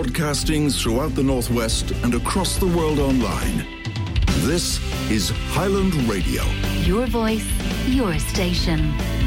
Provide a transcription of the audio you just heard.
broadcasting throughout the Northwest and across the world online. This is Highland Radio. Your voice, your station.